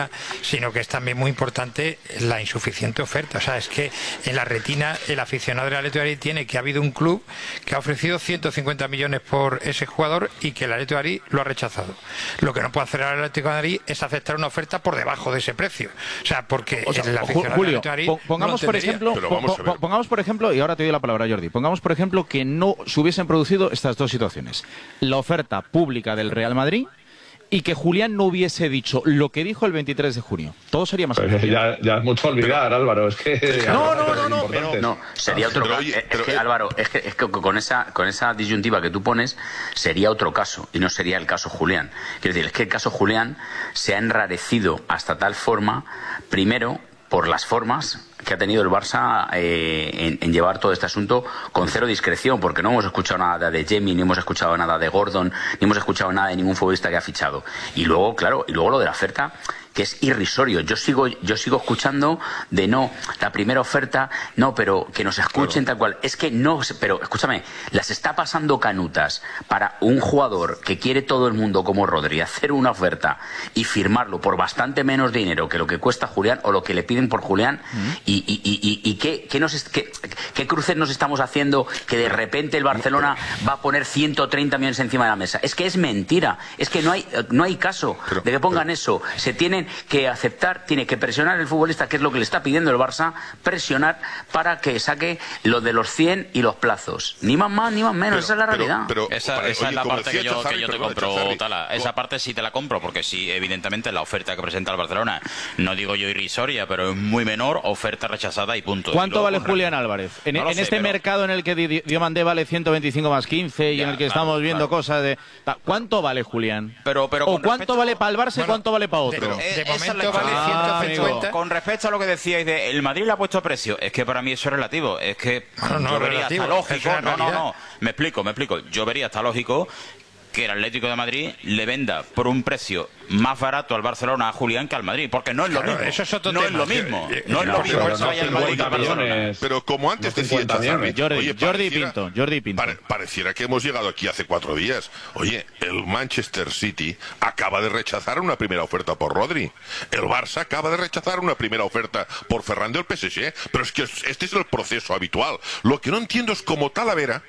Barcelona, sino que es también muy importante la insuficiente oferta. O sea, es que en la retina el aficionado del Atlético de Madrid tiene que ha habido un club que ha ofrecido ciento cincuenta millones por ese jugador y que el Atlético de Madrid lo ha rechazado. Lo que no puede hacer el Atlético de Madrid es aceptar una oferta por debajo de ese precio. O sea, porque o sea, el aficionado Julio, del Atlético de Madrid pongamos no por ejemplo, po pongamos por ejemplo, y ahora te doy la palabra, Jordi, pongamos por ejemplo que no se hubiesen producido estas dos situaciones. La oferta pública del Real Madrid y que Julián no hubiese dicho lo que dijo el veintitrés de junio. Todo sería más pues fácil. Ya, ya es mucho olvidar, pero, Álvaro. Es que no, no, no, no, pero, no. Sería otro caso. Es que, Álvaro, es que, es que con esa con esa disyuntiva que tú pones sería otro caso y no sería el caso Julián. Quiero decir, es que el caso Julián se ha enrarecido hasta tal forma, primero, por las formas que ha tenido el Barça eh, en, en llevar todo este asunto con cero discreción, porque no hemos escuchado nada de Jemi, ni hemos escuchado nada de Gordon, ni hemos escuchado nada de ningún futbolista que ha fichado. Y luego, claro, y luego lo de la oferta, que es irrisorio. Yo sigo yo sigo escuchando de no, la primera oferta, no, pero que nos escuchen, claro, tal cual. Es que no, pero escúchame, las está pasando canutas para un jugador que quiere todo el mundo como Rodri hacer una oferta y firmarlo por bastante menos dinero que lo que cuesta Julián o lo que le piden por Julián. Uh-huh. Y, y, y, y, y qué, qué, nos, qué, qué cruces nos estamos haciendo que de repente el Barcelona va a poner ciento treinta millones encima de la mesa. Es que es mentira, es que no hay, no hay caso pero, de que pongan pero... eso. Se tienen que aceptar, tiene que presionar el futbolista, que es lo que le está pidiendo el Barça, presionar para que saque lo de los cien y los plazos. Ni más más, ni más menos, pero, esa es la pero, realidad. Pero, esa para, esa oye, es la parte que yo, Chazarri, que yo te compro, Chazarri. Tala. Esa parte sí te la compro, porque sí, evidentemente la oferta que presenta el Barcelona, no digo yo irrisoria, pero es muy menor, oferta rechazada y punto. ¿Cuánto y vale Julián Álvarez? En, no en sé, este pero... mercado en el que Diomandé vale ciento veinticinco más quince y ya, en el que claro, estamos viendo claro. cosas de... ¿Cuánto vale Julián? Pero, pero ¿O cuánto respecto... vale para el Barça y bueno, cuánto vale para otro? De, de, de momento vale ciento cincuenta. Con respecto a lo que decíais de el Madrid le ha puesto precio, es que para mí eso es relativo. Es que no, no, yo vería relativo, hasta lógico. No, no, no. Me explico, me explico. Yo vería hasta lógico que el Atlético de Madrid le venda por un precio más barato al Barcelona a Julián que al Madrid, porque no es lo claro, mismo. Eso es otro no tema. es lo mismo. Yo, no es lo mismo. Eso vaya al Madrid que al Barcelona. Pero como antes no decía Chazarri, Jordi, oye, Jordi Pinto, Jordi Pinto. Pare, pareciera que hemos llegado aquí hace cuatro días. Oye, el Manchester City acaba de rechazar una primera oferta por Rodri. El Barça acaba de rechazar una primera oferta por Ferran del P S G. Pero es que este es el proceso habitual. Lo que no entiendo es cómo Talavera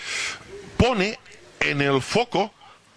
pone en el foco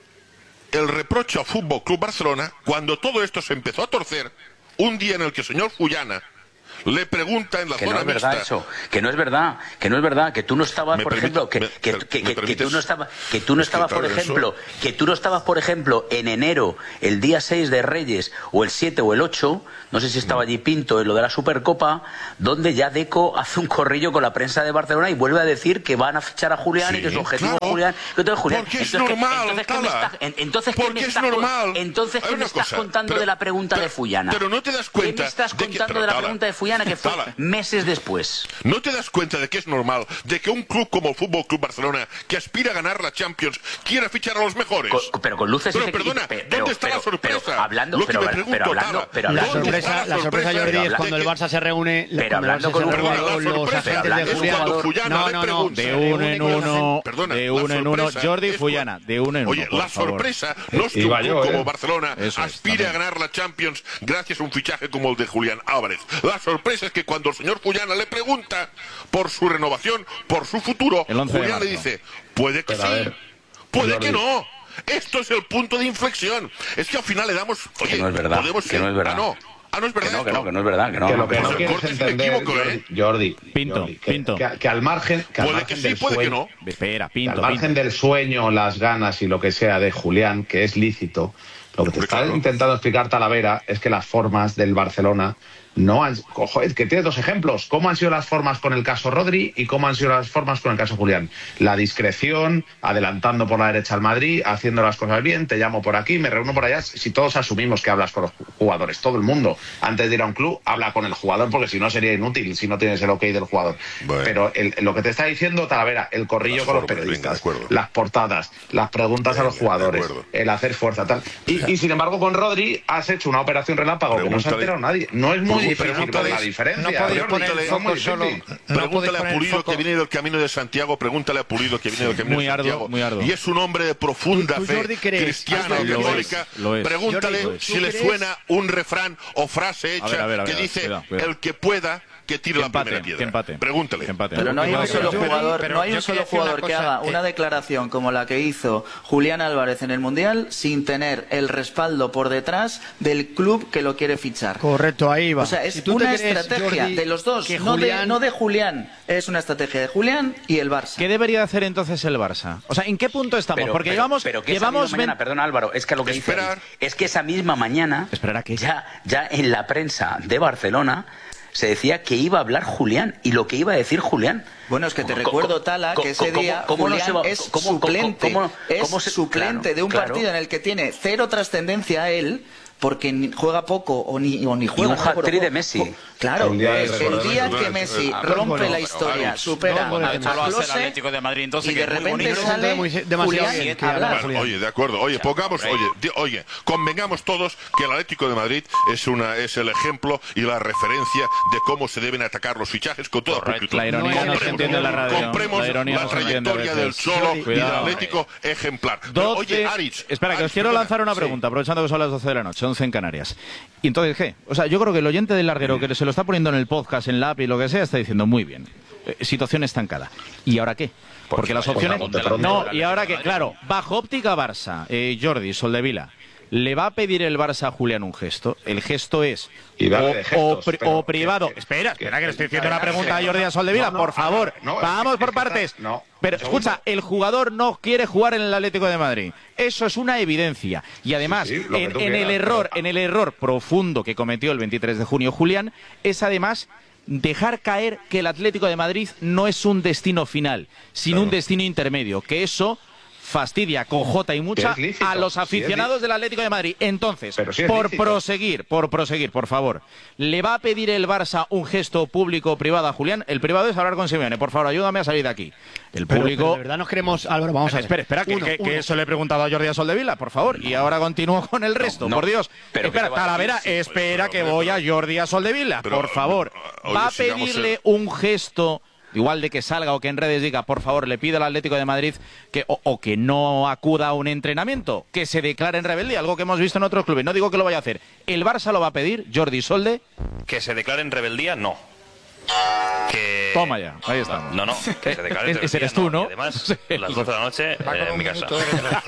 el reproche al Fútbol Club Barcelona cuando todo esto se empezó a torcer un día en el que el señor Fullana le pregunta en la que zona no es verdad mixta. Eso, que no es verdad, que no es verdad, que tú no estabas, por permite, ejemplo, que, me, que, que, que, que tú no estabas, que tú no es estabas, que, por claro, ejemplo, eso... que tú no estabas, por ejemplo, en enero, el día seis de Reyes, o el siete o el ocho, no sé si estaba allí Pinto en lo de la Supercopa, donde ya Deco hace un corrillo con la prensa de Barcelona y vuelve a decir que van a fichar a Julián sí, y que su objetivo claro. es Julián. Entonces, Julián, porque es entonces, normal, entonces, ¿qué me estás, entonces, ¿qué me es estás, normal. entonces, ¿qué me estás cosa, contando pero, de la pregunta pero, de Fullana? Pero no te das cuenta. ¿Qué me estás de contando que, de la Tala, pregunta de Fullana que fue Tala, meses después? ¿No te das cuenta de que es normal de que un club como el Fútbol Club Barcelona, que aspira a ganar la Champions, quiera fichar a los mejores? Con, pero con luces pero, y perdona, pero, ¿dónde está pero, la sorpresa? Pero, hablando, Lo que pero, me pregunto, pero hablando, pero la hablando, sorpresa, la sorpresa, Jordi, es cuando el Barça se reúne, pero hablando con, se un con los agentes de Julián. No, no, no, de uno en uno, perdona, de uno en uno, Jordi Fullana, de uno en uno. Oye, la sorpresa no es que un club como Barcelona aspire a ganar la Champions gracias a un fichaje como el de Julián Álvarez. La sorpresa es que cuando el señor Fullana le pregunta por su renovación, por su futuro, Julián le dice, puede que sí, ver, puede que no. Esto es el punto de inflexión. Es que al final le damos... Oye, que no es verdad, podemos que no es verdad. Ah, no. Ah, no es verdad. Que no, que no, que no es verdad. Que, no, que lo que no, no quieres entender, equivoco, ¿eh? Jordi, Pinto, Jordi, que, Pinto. Que, que al margen, que al puede margen que sí, del puede sueño, que no. Espera, Pinto, que al margen Pinto. del sueño, las ganas y lo que sea de Julián, que es lícito, lo que te está claro. intentando explicar Talavera es que las formas del Barcelona no han... Ojo, es que tienes dos ejemplos. ¿Cómo han sido las formas con el caso Rodri y cómo han sido las formas con el caso Julián? La discreción, adelantando por la derecha al Madrid, haciendo las cosas bien, te llamo por aquí, me reúno por allá. Si todos asumimos que hablas con los jugadores, todo el mundo, antes de ir a un club, habla con el jugador, porque si no sería inútil si no tienes el ok del jugador. Bueno. Pero el, lo que te está diciendo Talavera, el corrillo las con los periodistas, venga, las portadas, las preguntas venga, a los jugadores, el hacer fuerza, tal. Y, y sin embargo con Rodri has hecho una operación relámpago que no se ha enterado nadie. No es muy muy pero no difícil ver podéis- la diferencia. no podéis Jordi, poner el es foco muy solo- difícil. no podéis Pregúntale a poner el Pulido foco- que viene del Camino de Santiago, pregúntale a Pulido que viene del Camino muy de arduo, Santiago. muy arduo. Y es un hombre de profunda ¿Tú, tú, fe Jordi, crees? cristiana Lo y es, católica. lo es. Pregúntale Jordi, ¿tú si le crees? suena un refrán o frase hecha A ver, a ver, a ver, que a ver, dice cuidado, cuidado. el que pueda que tire Que la empate, primera que piedra. empate. Pregúntale. Que empate. Pero no hay un Jordi, solo Jordi, jugador, pero no hay yo un solo quería decir jugador una que cosa, haga eh, una declaración como la que hizo Julián Álvarez en el Mundial sin tener el respaldo por detrás del club que lo quiere fichar. Correcto, ahí va. O sea, es Si tú te una crees, estrategia Jordi, de los dos, que no, Julián- de, no de Julián. Es una estrategia de Julián y el Barça. ¿Qué debería hacer entonces el Barça? O sea, ¿en qué punto estamos? Pero- Porque pero- llevamos... pero que esa llevamos misma mañana, ven- perdona Álvaro, es que lo que dice Esperar. David, es que esa misma mañana ¿Esperar a qué? ya ya en la prensa de Barcelona se decía que iba a hablar Julián y lo que iba a decir Julián. Bueno, es que te Co- recuerdo, co- Tala, co- que ese co- día cómo no Julián se va- es cómo- cómo- suplente. cómo- es cómo se- suplente claro, de un claro. partido en el que tiene cero trascendencia a él, porque ni juega poco o ni, o ni juega. un ¿no? Pero hat-trick de jo- Messi. jo- Claro, El día de el recordar día eso, que eso, Messi eso. rompe Pero, la historia, Alex, supera no, a, eso a lo hace el Klose, Atlético de Madrid, entonces, y que de es muy repente bonito. sale Muy- demasiado Julián bien, que a hablar, hablar. Julián. Oye, de acuerdo. Oye, pongamos, oye, di- oye, convengamos todos que el Atlético de Madrid es una es el ejemplo y la referencia de cómo se deben atacar los fichajes con toda Correcto. pulcritud. La ironía no se entiende en la radio. Compremos La ironía no se entiende a trayectoria del veces. Cholo y del Cuidado. Atlético ejemplar. Pero, doce... oye, Aritz, Espera, que Aritz, os quiero perdona. lanzar una Sí. pregunta, aprovechando que son las doce de la noche, once en Canarias. Y entonces, ¿qué? O sea, yo creo que el oyente del larguero que se lo está poniendo en el podcast, en la app y lo que sea, está diciendo muy bien. Eh, situación estancada. ¿Y ahora qué? Porque las pues, opciones... pues, pues, No, pues, y ahora que, claro, bajo óptica Barça, eh, Jordi, Soldevila, ¿le va a pedir el Barça a Julián un gesto? El gesto es... Y vale o, de gestos, o pri- pero o privado. que- espera, espera, que le estoy haciendo que- una pregunta a que- Jordi a Soldevila, no, no, por favor. no, es Vamos que- por es que está- partes. no, Pero un segundo. escucha, el jugador no quiere jugar en el Atlético de Madrid. Eso es una evidencia. Y además, Sí, sí, lo que en, tú en el quieras, error, pero- en el error profundo que cometió el veintitrés de junio Julián, es además dejar caer que el Atlético de Madrid no es un destino final, sino Claro. un destino intermedio. Que eso fastidia con J y mucha es lícito, a los sí es aficionados del Atlético de Madrid. Entonces, Pero sí es por lícito. proseguir, por proseguir, por favor, ¿le va a pedir el Barça un gesto público o privado a Julián? El privado es hablar con Simeone. Por favor, ayúdame a salir de aquí. El Pero, público... pero de verdad nos queremos, Álvaro, vamos a ver. Espera, espera, que, Uno, que- que uno. eso le he preguntado a Jordi a Soldevila, por favor. Y ahora continúo con el resto, no, por Dios. pero ¿qué espera, te va a Talavera, decir? Sí, espera pero, que pero, voy a pero- Jordi a Soldevila, pero, por favor. oye, ¿Va a sigamos pedirle el- un gesto, igual de que salga o que en redes diga, por favor, le pido al Atlético de Madrid que o, o que no acuda a un entrenamiento, que se declare en rebeldía, algo que hemos visto en otros clubes? No digo que lo vaya a hacer. ¿El Barça lo va a pedir, Jordi Solde? Que se declare en rebeldía, no. Que... Toma ya, ahí estamos. No, no, que se declare en Ese rebeldía, eres tú, ¿no? Y además, Sí. las doce de la noche Va eh, con en un mi casa. minuto de retraso.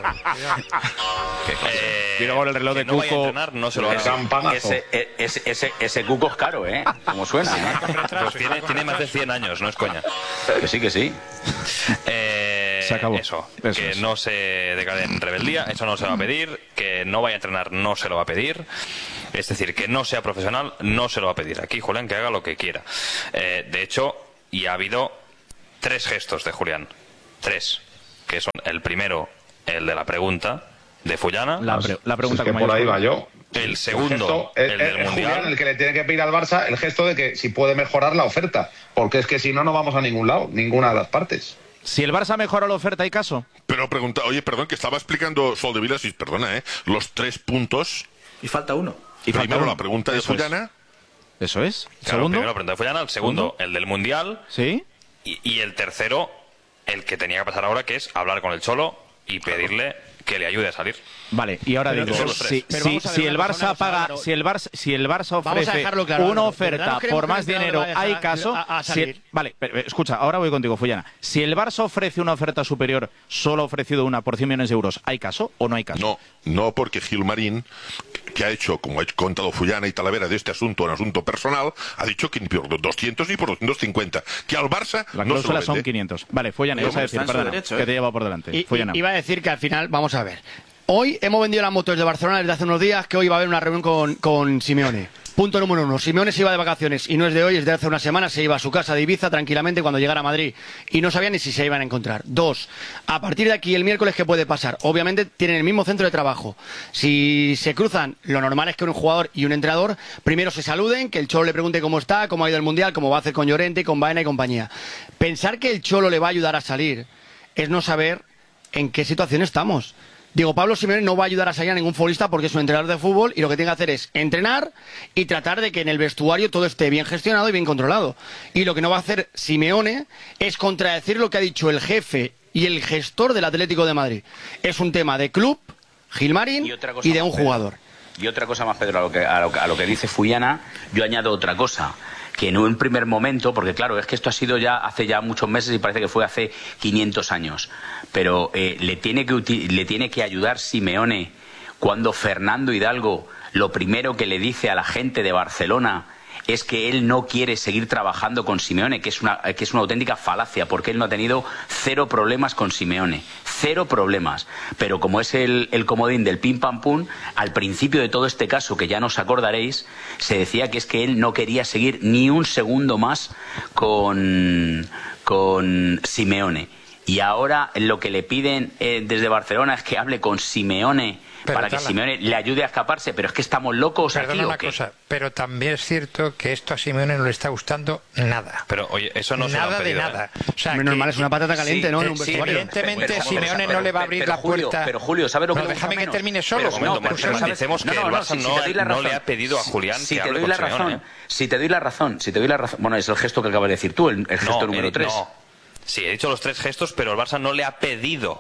Eh, Cuidado con el reloj que de no vaya a Cuco. entrenar, no se lo va a Ese- dar. Campanazo. Ese, ese, ese, ese cuco es caro, ¿eh? Como suena, ¿eh? Pues tiene, tiene más de cien años, no es coña. Que sí, que sí. Eh, Se acabó. Eso, Eso que es. no se declare en rebeldía, eso no se va a pedir. Que no vaya a entrenar, no se lo va a pedir. Es decir, que no sea profesional, no se lo va a pedir. Aquí Julián que haga lo que quiera. Eh, de hecho, y ha habido tres gestos de Julián. Tres. Que son el primero, el de la pregunta de Fullana. La, pre- la pregunta es que con por ahí mayúsculas. va yo. El segundo, gesto, es- el del es Mundial. Julián el que le tiene que pedir al Barça el gesto de que si puede mejorar la oferta, porque es que si no, no vamos a ningún lado, ninguna de las partes. Si el Barça mejora la oferta, ¿hay caso? Pero pregunta, oye, perdón, que estaba explicando Soldevila, sí, perdona, ¿eh? Los tres puntos. Y falta uno. Y falta Primero uno. la pregunta de Eso es. Fullana. Eso es. Claro, ¿Segundo? primero la pregunta de Fullana, el segundo, el del Mundial. ¿Sí? Y, y el tercero, el que tenía que pasar ahora, que es hablar con el Cholo y pedirle que le ayude a salir. Vale, y ahora Pero- digo, pero- si, pero si- vamos a ver si una el cosa, Barça una cosa, paga, Álvaro. si el Barça, si el Barça Vamos a ofrece dejarlo claro, una Álvaro. ¿De verdad oferta nos creemos por que más el entrenador dinero, va a hay dejar caso. a- a Si salir? el- vale, pero, pero, escucha, ahora voy contigo, Fullana. Si el Barça ofrece una oferta superior, solo ha ofrecido una por cien millones de euros, ¿hay caso o no hay caso? No, no, porque Gilmarín, que ha hecho, como ha contado Fullana y Talavera de este asunto, un asunto personal, ha dicho que ni por doscientos ni por doscientos cincuenta. Que al Barça La no se lo cláusula son vende. quinientos. Vale, Fullana, Oye, ibas a pues decir, está en su perdona, derecho, que ¿eh? te lleva por delante. Y- Fullana. y- iba a decir que al final, vamos a ver. Hoy hemos vendido las motos de Barcelona desde hace unos días, que hoy va a haber una reunión con, con Simeone. Punto número uno. Simeone se iba de vacaciones y no es de hoy, es de hace una semana. Se iba a su casa de Ibiza tranquilamente cuando llegara a Madrid y no sabía ni si se iban a encontrar. Dos, a partir de aquí el miércoles, ¿qué puede pasar? Obviamente tienen el mismo centro de trabajo. Si se cruzan, lo normal es que un jugador y un entrenador primero se saluden, que el Cholo le pregunte cómo está, cómo ha ido el Mundial, cómo va a hacer con Llorente, con Baena y compañía. Pensar que el Cholo le va a ayudar a salir es no saber en qué situación estamos. Diego Pablo Simeone no va a ayudar a salir a ningún futbolista porque es un entrenador de fútbol y lo que tiene que hacer es entrenar y tratar de que en el vestuario todo esté bien gestionado y bien controlado. Y lo que no va a hacer Simeone es contradecir lo que ha dicho el jefe y el gestor del Atlético de Madrid. Es un tema de club, Gilmarín, y, y de un más, jugador. Pedro. Y otra cosa más, Pedro, a lo que, a lo, a lo que dice Fullana, yo añado otra cosa. Que en un primer momento, porque claro, es que esto ha sido ya hace ya muchos meses y parece que fue hace quinientos años, pero eh, le, tiene que le tiene que ayudar Simeone cuando Fernando Hidalgo lo primero que le dice a la gente de Barcelona es que él no quiere seguir trabajando con Simeone, que es una, que es una auténtica falacia, porque él no ha tenido cero problemas con Simeone, cero problemas. Pero como es el, el comodín del pim pam pum, al principio de todo este caso, que ya nos acordaréis, se decía que es que él no quería seguir ni un segundo más con, con Simeone. Y ahora lo que le piden eh, desde Barcelona es que hable con Simeone pero para que tala. Simeone le ayude a escaparse, pero es que estamos locos Perdona aquí, ¿o una qué? cosa, pero también es cierto que esto a Simeone no le está gustando nada. Pero oye, eso no se nada lo han pedido, de nada. ¿eh? O sea, Menos mal, es una patata caliente, sí, ¿no? eh, En un sí, vestuario. Evidentemente Pero, Simeone pero, no le va a abrir pero, la Julio, puerta. Pero Julio, ¿sabes lo que no, le gusta déjame menos? que termine solo. Pero, momento, no, pero, Marcelo, ¿sabes? pensemos que no, no, el no, Barça si, no, si te doy la no razón, le ha pedido a Julián si que te hable doy la con Simeone, razón, si te doy la razón, si te doy la razón, bueno, es el gesto que acabas de decir tú, el, el gesto no, número eh, tres. No. Sí, he dicho los tres gestos, pero el Barça no le ha pedido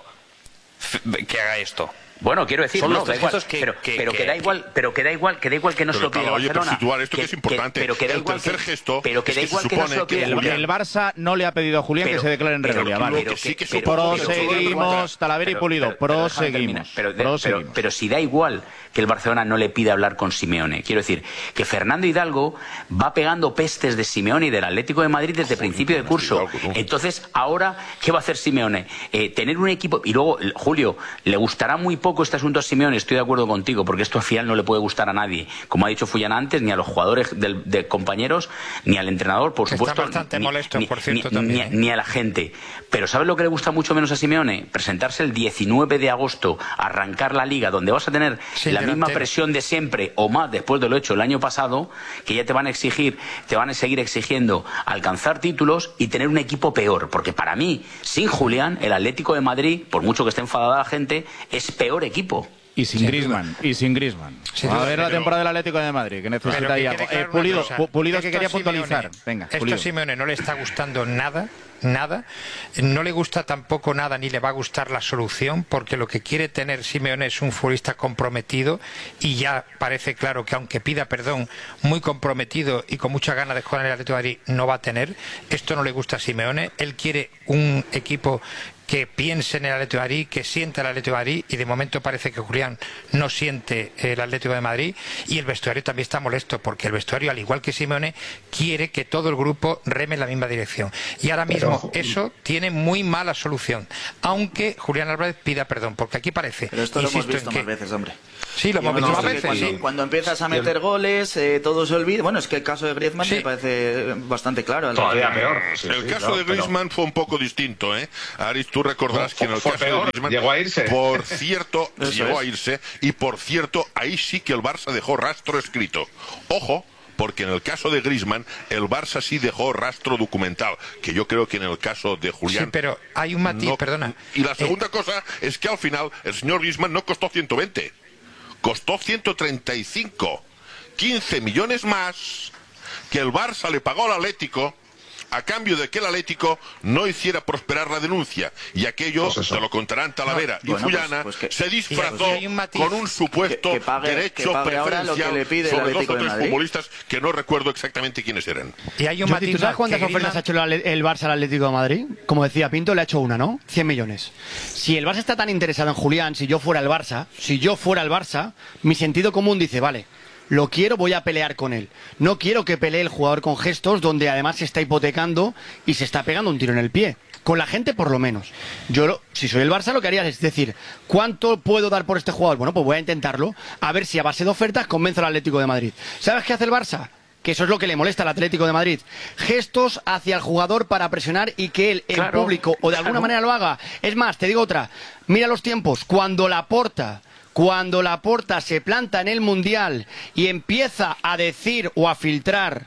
que haga esto. Bueno, quiero decir, Son no, los tres da igual, gestos que, pero, que, pero que, que da igual, pero que da igual, que da igual que no se lo pida oye, Barcelona. pero situar esto que, que es importante. Que, pero que da el igual tercer que, gesto pero que da es que igual se que no supone se lo que pida El, Julián. el Barça no le ha pedido a Julián Pero- que se declare en pero- rebeldía. Vale. pero que- pero- Proseguimos, Talavera y pero- Pulido, pero- pero déjame terminar. proseguimos. Pero, de- proseguimos. pero- pero si da igual que el Barcelona no le pida hablar con Simeone. Quiero decir, que Fernando Hidalgo va pegando pestes de Simeone y del Atlético de Madrid desde principio de curso. Entonces, ahora, ¿qué va a hacer Simeone? Eh, tener un equipo... Y luego, Julio, le gustará muy poco este asunto a Simeone, estoy de acuerdo contigo, porque esto al final no le puede gustar a nadie. Como ha dicho Fullana antes, ni a los jugadores del, de compañeros, ni al entrenador, por Está supuesto. bastante ni, molesto, ni- por cierto, ni- también. ni- ni a la gente. Pero ¿sabes lo que le gusta mucho menos a Simeone? Presentarse el diecinueve de agosto, arrancar la Liga, donde vas a tener Sin la misma delantero. presión de siempre o más después de lo hecho el año pasado, que ya te van a exigir, te van a seguir exigiendo alcanzar títulos y tener un equipo peor. Porque para mí, sin Julián, el Atlético de Madrid, por mucho que esté enfadada la gente, es peor equipo. Y sin Sin Griezmann, y sin Griezmann. Sin a duda, ver la pero- temporada del Atlético de Madrid, que necesita Pero que ahí quede algo. claro Eh, una Pulido, cosa, Pu- Pulido que esto quería a Simeone- puntualizar. Venga, Esto Pulido. a Simeone no le está gustando nada, nada. No le gusta tampoco nada, ni le va a gustar la solución, porque lo que quiere tener Simeone es un futbolista comprometido y ya parece claro que aunque pida perdón, muy comprometido y con muchas ganas de jugar en el Atlético de Madrid, no va a tener. Esto no le gusta a Simeone. Él quiere un equipo que piense en el Atlético de Madrid, que sienta el Atlético de Madrid, y de momento parece que Julián no siente el Atlético de Madrid, y el vestuario también está molesto, porque el vestuario, al igual que Simeone, quiere que todo el grupo reme en la misma dirección. Y ahora mismo eso tiene muy mala solución, aunque Julián Álvarez pida perdón, porque aquí parece, Pero esto lo hemos insisto visto en que... más veces, hombre. Sí, lo Yo hemos me visto más consta que veces, cuando, sí. cuando empiezas a meter goles, eh, todo se olvida. Bueno, es que el caso de Griezmann me parece bastante claro. Todavía peor. Sí, el sí, caso no, de pero- Griezmann fue un poco distinto, ¿eh? Aris, tú recordarás Fue- que en el fue caso peor, de Griezmann... llegó a irse. Por cierto, Eso llegó es. a irse, y por cierto, ahí sí que el Barça dejó rastro escrito. Ojo, porque en el caso de Griezmann, el Barça sí dejó rastro documental, que yo creo que en el caso de Julián... Sí, pero hay un matiz, no- perdona. Y la Eh, segunda cosa es que al final el señor Griezmann no costó ciento veinte, costó ciento treinta y cinco, quince millones más que el Barça le pagó al Atlético a cambio de que el Atlético no hiciera prosperar la denuncia, y aquello, Pues eso. te lo contarán Talavera No, y bueno, Fullana, pues- pues que- se disfrazó Mira, hay un matiz. con un supuesto Que- que pague- derecho que pague ahora lo que preferencial le pide el sobre dos Atlético o de tres Madrid. futbolistas que no recuerdo exactamente quiénes eran. Y hay un Jordi, matiz ¿tú sabes más, cuántas que ofertas Griezmann- ha hecho el Ale- el Barça al Atlético de Madrid? Como decía Pinto, le ha hecho una, ¿no? cien millones. Si el Barça está tan interesado en Julián, si yo fuera el Barça, si yo fuera el Barça, mi sentido común dice, vale, lo quiero, voy a pelear con él. No quiero que pelee el jugador con gestos donde además se está hipotecando y se está pegando un tiro en el pie. Con la gente, por lo menos. Yo, lo- si soy el Barça, lo que haría es decir, ¿cuánto puedo dar por este jugador? Bueno, pues voy a intentarlo, a ver si a base de ofertas convenzo al Atlético de Madrid. ¿Sabes qué hace el Barça? Que eso es lo que le molesta al Atlético de Madrid. Gestos hacia el jugador para presionar y que él, en Claro, público, o de alguna claro. manera lo haga. Es más, te digo otra. Mira los tiempos. Cuando Laporta, cuando Laporta se planta en el Mundial y empieza a decir o a filtrar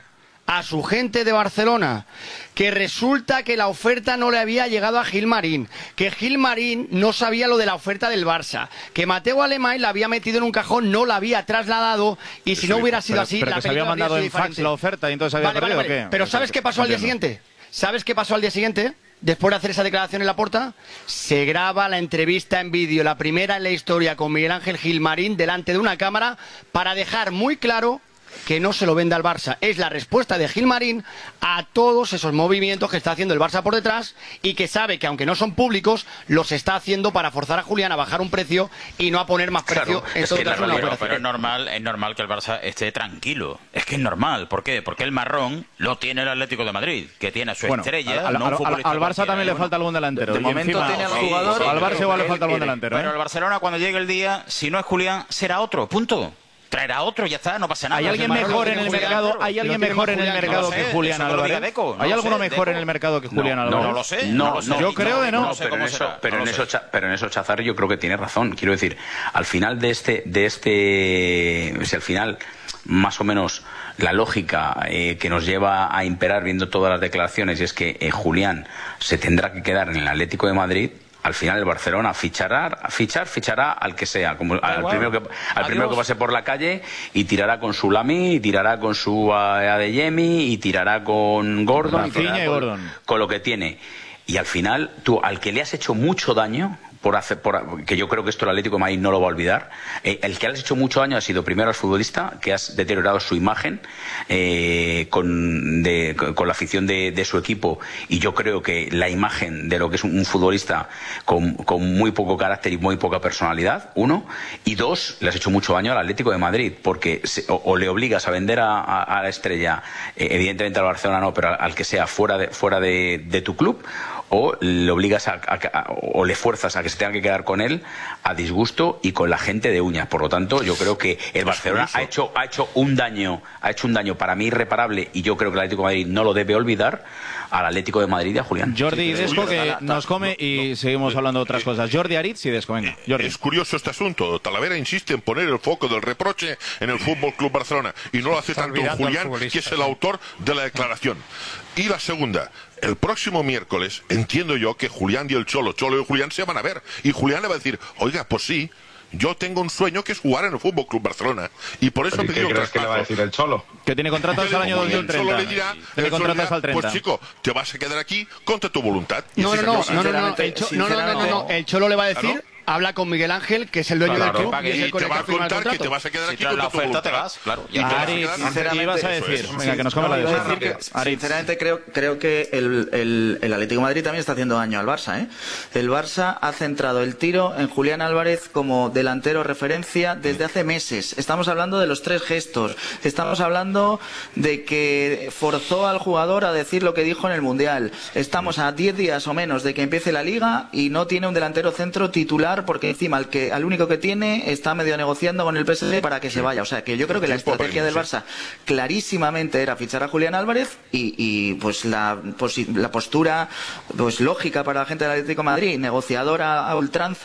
a su gente de Barcelona que resulta que la oferta no le había llegado a Gilmarín, que Gilmarín no sabía lo de la oferta del Barça, que Mateu Alemany la había metido en un cajón, no la había trasladado, y si no hubiera sido pero, así, pero la que se había mandado en fax la oferta y entonces había vale, perdido, vale, vale. ¿o qué? Pero ¿sabes qué pasó al día siguiente? ¿Sabes qué pasó al día siguiente? Después de hacer esa declaración en Laporta, se graba la entrevista en vídeo, la primera en la historia con Miguel Ángel Gilmarín delante de una cámara, para dejar muy claro que no se lo vende al Barça. Es la respuesta de Gilmarín a todos esos movimientos que está haciendo el Barça por detrás, y que sabe que aunque no son públicos, los está haciendo para forzar a Julián a bajar un precio y no a poner más precio. Claro, en es todo que caso, claro, una pero, operación. pero es normal, es normal que el Barça esté tranquilo. Es que es normal. ¿Por qué? Porque el marrón lo tiene el Atlético de Madrid, que tiene a su Bueno, estrella. al, no un al, futbolista al Barça también le falta algún delantero. De y momento encima, tiene al sí, jugador. sí, al Barça igual le él falta algún quiere. delantero. ¿eh? Pero el Barcelona, cuando llegue el día, si no es Julián, será otro. Punto. Traerá otro, ya está, no pasa nada. ¿Hay alguien mejor en el mercado? ¿Hay alguien mejor en el mercado que Julián Álvarez? ¿Hay alguno mejor en el mercado que Julián Álvarez? No lo sé. No, no, yo creo que no. no pero, en eso, pero, en eso, pero en eso Chazar yo creo que tiene razón. Quiero decir, al final de este, de este, o sea, al final, más o menos la lógica eh, que nos lleva a imperar viendo todas las declaraciones, y es que eh, Julián se tendrá que quedar en el Atlético de Madrid. Al final el Barcelona fichará, fichar, fichará al que sea, como al primero que, al primero que pase por la calle, y tirará con su Lamy, y tirará con su Adeyemi, y tirará con Gordon, y tirará y con, Gordon. con lo que tiene. Y al final, tú, al que le has hecho mucho daño, por hacer, por, que yo creo que esto el Atlético de Madrid no lo va a olvidar, eh, el que le has hecho mucho daño ha sido primero al futbolista, que has deteriorado su imagen eh, con, de, con la afición de, de su equipo, y yo creo que la imagen de lo que es un, un futbolista con, con muy poco carácter y muy poca personalidad, uno, y dos, le has hecho mucho daño al Atlético de Madrid, porque se, o, o le obligas a vender a, a, a la estrella, eh, evidentemente al Barcelona no, pero al, al que sea fuera de, fuera de, de tu club, o le obligas a, a, a, o le fuerzas a que se tenga que quedar con él a disgusto y con la gente de uñas. Por lo tanto, yo creo que el Barcelona ha hecho, ha hecho un daño, ha hecho un daño para mí irreparable, y yo creo que el Atlético de Madrid no lo debe olvidar, al Atlético de Madrid y a Julián. Jordi Desco, que nos come, y seguimos hablando de otras cosas. Jordi Aritz y Desco, venga. Jordi. Es curioso este asunto. Talavera insiste en poner el foco del reproche en el Fútbol Club Barcelona, y no lo hace tanto Julián, que es el autor de la declaración. Y la segunda, el próximo miércoles entiendo yo que Julián y el Cholo, Cholo y Julián se van a ver, y Julián le va a decir, oiga, pues sí, yo tengo un sueño que es jugar en el Fútbol Club Barcelona, y por eso ¿Qué pedí un crees que le va a decir el Cholo? Que tiene contrato hasta el año dos mil treinta. El Cholo le dirá, tiene el Cholo contrato dirá, hasta el treinta. pues chico, te vas a quedar aquí contra tu voluntad. Y No, así no, no, se no, acaba. no, no, el Cho- no, no, no, no, no, el Cholo le va a decir, habla con Miguel Ángel, que es el dueño Claro, del club, que y es el con te el va que a ha firmado el contar que contrato. te vas a quedar Si aquí traes la contra tu oferta, te voluntad. vas, claro. Y te vas a quedar- Sinceramente, ibas a decir, eso es. venga, que nos come No, la iba a de decir que, sinceramente creo, creo que el, el, el Atlético de Madrid también está haciendo daño al Barça, ¿eh? El Barça ha centrado el tiro en Julián Álvarez como delantero referencia desde hace meses. Estamos hablando de los tres gestos. Estamos hablando de que forzó al jugador a decir lo que dijo en el Mundial. Estamos a diez días o menos de que empiece la Liga y no tiene un delantero centro titular, porque encima al que al único que tiene está medio negociando con el P S G para que se vaya. O sea que yo creo que la estrategia del Barça clarísimamente era fichar a Julián Álvarez, y, y pues la, pues, la postura pues lógica para la gente del Atlético de Madrid, negociadora a ultranza.